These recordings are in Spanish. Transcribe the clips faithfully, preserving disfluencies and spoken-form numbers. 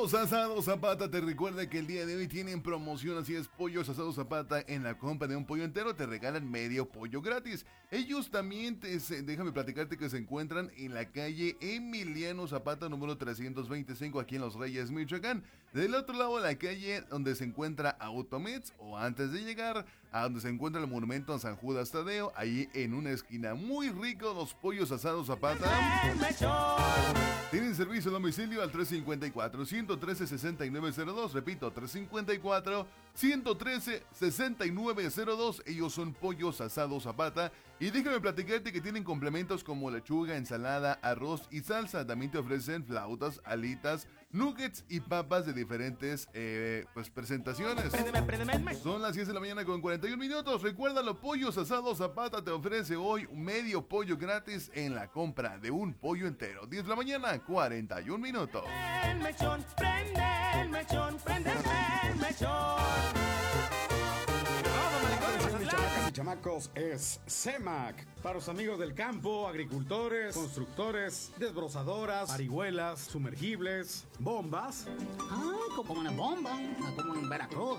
Asados Zapata te recuerda que el día de hoy tienen promoción, así es, Pollos Asados Zapata. En la compra de un pollo entero te regalan medio pollo gratis. Ellos también, te, se, déjame platicarte que se encuentran en la calle Emiliano Zapata, número trescientos veinticinco, aquí en Los Reyes, Michoacán. Del otro lado de la calle donde se encuentra Automets, o antes de llegar a donde se encuentra el monumento a San Judas Tadeo, ahí en una esquina. Muy rico los Pollos Asados Zapata. Tienen servicio a domicilio al tres cinco cuatro, uno trece, seis nueve cero dos. Repito, tres cinco cuatro, uno trece, seis nueve cero dos. Ellos son Pollos Asados Zapata. Y déjame platicarte que tienen complementos como lechuga, ensalada, arroz y salsa. También te ofrecen flautas, alitas, nuggets y papas de diferentes eh, pues, presentaciones. Son las diez de la mañana con cuarenta y un minutos. Recuérdalo, Pollos Asados Zapata te ofrece hoy un medio pollo gratis en la compra de un pollo entero. diez de la mañana, cuarenta y un minutos. El mechón, prende el mechón, prende el mechón. Mis chamacas y chamacos, es CEMAC. Para los amigos del campo, agricultores, constructores, desbrozadoras, parihuelas, sumergibles, bombas. Ah, como una bomba, como en Veracruz.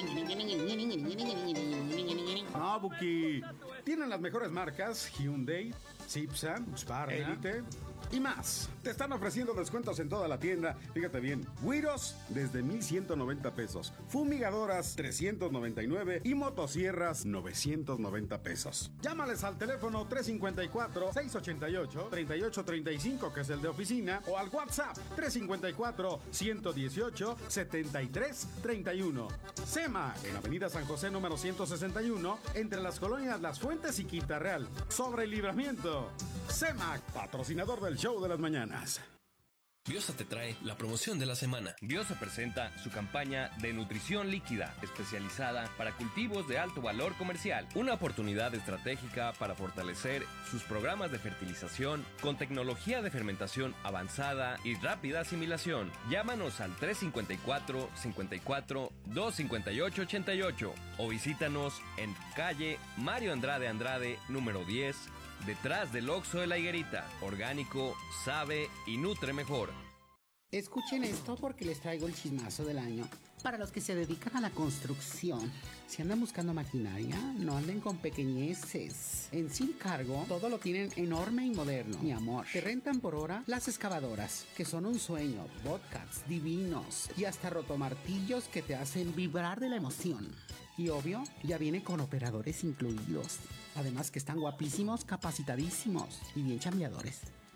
Ah, Buki. Tienen las mejores marcas Hyundai, Cipsa, Husqvarna, Elite y más. Te están ofreciendo descuentos en toda la tienda. Fíjate bien, güiros desde mil ciento noventa pesos, fumigadoras trescientos noventa y nueve y motosierras novecientos noventa pesos. Llámales al teléfono tres cinco cuatro, seis ocho ocho, tres ocho tres cinco, que es el de oficina, o al WhatsApp tres cinco cuatro, uno uno ocho, siete tres tres uno. CEMAC, en Avenida San José número ciento sesenta y uno, entre las colonias Las Fuentes y Quinta Real, sobre el Libramiento. CEMAC, patrocinador del show de las mañanas. Biosa te trae la promoción de la semana. Biosa presenta su campaña de nutrición líquida, especializada para cultivos de alto valor comercial. Una oportunidad estratégica para fortalecer sus programas de fertilización con tecnología de fermentación avanzada y rápida asimilación. Llámanos al tres cinco cuatro, cinco cuatro, dos cinco ocho, ocho ocho o visítanos en calle Mario Andrade Andrade, número diez, detrás del Oxxo de la Higuerita. Orgánico, sabe y nutre mejor. Escuchen esto porque les traigo el chismazo del año. Para los que se dedican a la construcción, si andan buscando maquinaria, no anden con pequeñeces. En Sin Cargo, todo lo tienen enorme y moderno. Mi amor, te rentan por hora las excavadoras, que son un sueño, Bobcats divinos y hasta rotomartillos que te hacen vibrar de la emoción. Y obvio, ya viene con operadores incluidos. Además que están guapísimos, capacitadísimos y bien chambeadores.